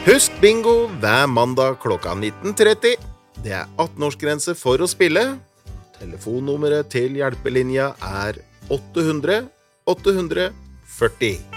Husk bingo hver mandag klokka 19:30. Det 18-årsgrense for å spille. Telefonnummeret til hjelpelinja 800 840.